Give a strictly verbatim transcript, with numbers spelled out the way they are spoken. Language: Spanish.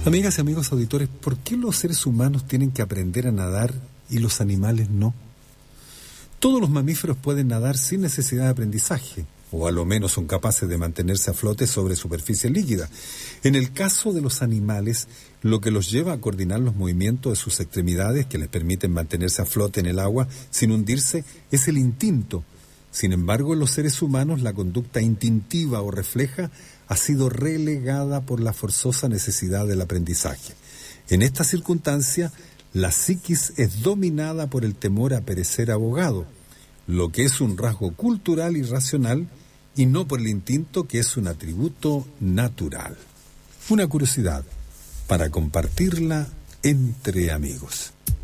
Amigas y amigos auditores, ¿por qué los seres humanos tienen que aprender a nadar y los animales no? Todos los mamíferos pueden nadar sin necesidad de aprendizaje, o a lo menos son capaces de mantenerse a flote sobre superficie líquida. En el caso de los animales, lo que los lleva a coordinar los movimientos de sus extremidades que les permiten mantenerse a flote en el agua sin hundirse es el instinto. Sin embargo, en los seres humanos la conducta instintiva o refleja ha sido relegada por la forzosa necesidad del aprendizaje. En esta circunstancia, la psiquis es dominada por el temor a perecer ahogado, lo que es un rasgo cultural y racional, y no por el instinto, que es un atributo natural. Una curiosidad para compartirla entre amigos.